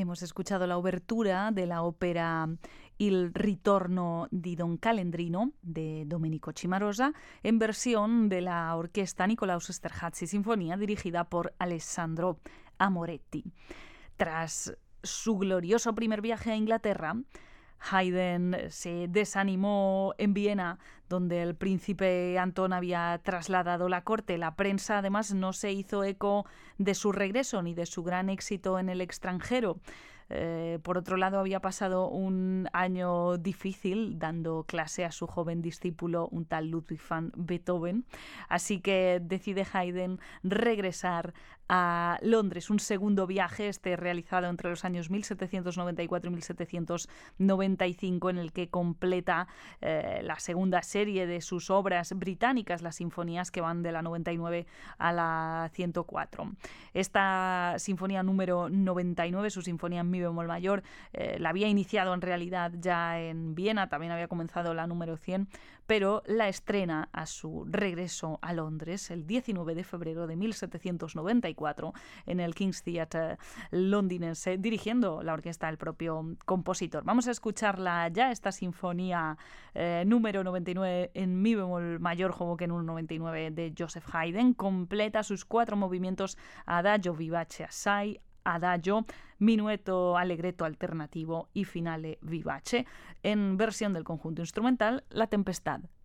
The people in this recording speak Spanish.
Hemos escuchado la obertura de la ópera Il ritorno di Don Calendrino de Domenico Cimarosa en versión de la orquesta Nicolaus Esterházy Sinfonía dirigida por Alessandro Amoretti. Tras su glorioso primer viaje a Inglaterra, Haydn se desanimó en Viena, donde el príncipe Antón había trasladado la corte. La prensa, además, no se hizo eco de su regreso ni de su gran éxito en el extranjero. Por otro lado, había pasado un año difícil dando clase a su joven discípulo, un tal Ludwig van Beethoven. Así que decide Haydn regresar a Londres. Un segundo viaje, realizado entre los años 1794 y 1795, en el que completa la segunda serie de sus obras británicas, las sinfonías que van de la 99 a la 104. Esta sinfonía número 99, su sinfonía en mi bemol mayor, la había iniciado en realidad ya en Viena, también había comenzado la número 100, pero la estrena a su regreso a Londres el 19 de febrero de 1794 en el King's Theatre londinense, dirigiendo la orquesta del propio compositor. Vamos a escucharla ya, esta sinfonía número 99 en mi bemol mayor, Hoboken 199 de Joseph Haydn. Completa sus 4 movimientos: adagio, vivace, assai, adagio, minueto, allegretto alternativo y finale vivace, en versión del conjunto instrumental La Tempestad